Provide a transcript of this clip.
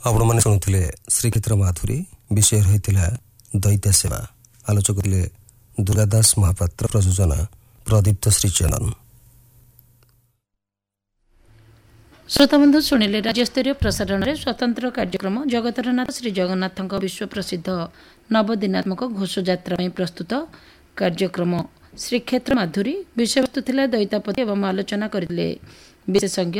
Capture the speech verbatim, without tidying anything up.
ଆପଣମାନେ ଶୁଣୁଥିଲେ ଶ୍ରୀକ୍ଷେତ୍ର ମାଧୁରୀ, ବିଷୟ ରହିଥିଲା ଦୈତ୍ୟ ସେବା। ଆଲୋଚକ ଥିଲେ ଦୁର୍ଗାଦାସ ମହାପାତ୍ର, ପ୍ରଯୋଜନା ପ୍ରଦୀପ୍ତ ଶ୍ରୀଚନ୍ଦନ। ଶ୍ରୋତାବନ୍ଧୁ ଶୁଣିଲେ ରାଜ୍ୟସ୍ତରୀୟ ପ୍ରସାରଣରେ ସ୍ୱତନ୍ତ୍ର କାର୍ଯ୍ୟକ୍ରମ ଜଗତର ନାଥ ଶ୍ରୀ ଜଗନ୍ନାଥଙ୍କ ବିଶ୍ୱ ପ୍ରସିଦ୍ଧ ନବଦିନାତ୍ମକ ଘୋଷଯାତ୍ରା ପାଇଁ ପ୍ରସ୍ତୁତ କାର୍ଯ୍ୟକ୍ରମ ଶ୍ରୀକ୍ଷେତ୍ର ମାଧୁରୀ। ବିଷୟବସ୍ତୁ ଥିଲା ଦୈତାପତି ଏବଂ ଆଲୋଚନା କରିଥିଲେ ବିଶେଷଜ୍ଞ